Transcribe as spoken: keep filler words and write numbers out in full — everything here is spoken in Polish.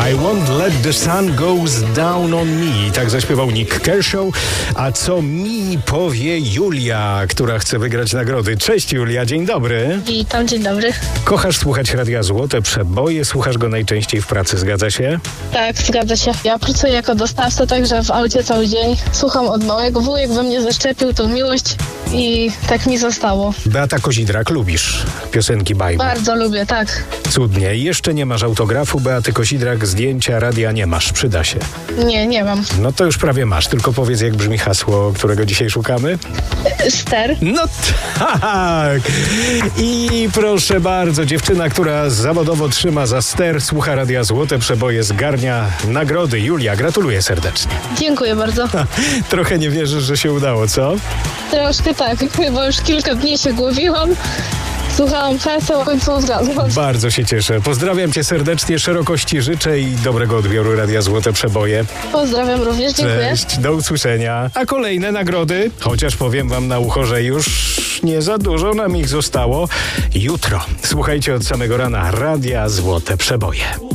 I won't let the sun goes down on me. Tak zaśpiewał Nick Kershaw. A co mi powie Julia, która chce wygrać nagrody? Cześć Julia, dzień dobry. Witam, dzień dobry. Kochasz słuchać Radia Złote Przeboje, słuchasz go najczęściej w pracy, zgadza się? Tak, zgadza się. Ja pracuję jako dostawca, także w aucie cały dzień. Słucham od małego. Wujek we mnie zaszczepił tą miłość i tak mi zostało. Beata Kozidrak, lubisz piosenki bajki? Bardzo lubię, tak. Cudnie. Jeszcze nie masz autografu Beaty Kozidrak, zdjęcia radia nie masz, przyda się. Nie, nie mam. No to już prawie masz, tylko powiedz, jak brzmi hasło, którego dzisiaj szukamy? Ster. No tak! I proszę bardzo, dziewczyna, która zawodowo trzyma za ster, słucha Radia Złote Przeboje, zgarnia nagrody. Julia, gratuluję serdecznie. Dziękuję bardzo. Trochę nie wierzysz, że się udało, co? Troszkę tak, bo już kilka dni się głowiłam. Słuchałam haseł, w końcu zgadzam. Bardzo się cieszę. Pozdrawiam cię serdecznie, szerokości życzę i dobrego odbioru Radia Złote Przeboje. Pozdrawiam również, dziękuję. Cześć, do usłyszenia. A kolejne nagrody, chociaż powiem wam na ucho, że już nie za dużo nam ich zostało, jutro. Słuchajcie od samego rana Radia Złote Przeboje.